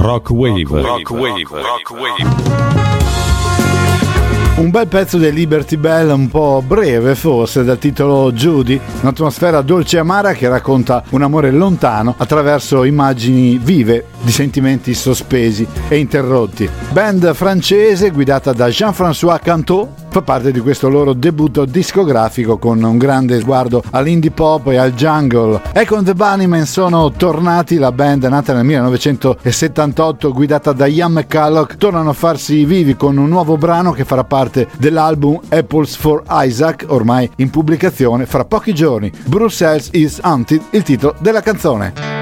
Rock Wave. Un bel pezzo dei Liberty Bell, un po' breve forse, dal titolo Judy, un'atmosfera dolce e amara che racconta un amore lontano attraverso immagini vive di sentimenti sospesi e interrotti. Band francese guidata da Jean-François Cantot fa parte di questo loro debutto discografico con un grande sguardo all'indie pop e al jungle. Echo and the Bunnymen sono tornati, la band nata nel 1978 guidata da Ian McCulloch tornano a farsi vivi con un nuovo brano che farà parte dell'album Apples for Isaac, ormai in pubblicazione fra pochi giorni. Brussels is Haunted, il titolo della canzone.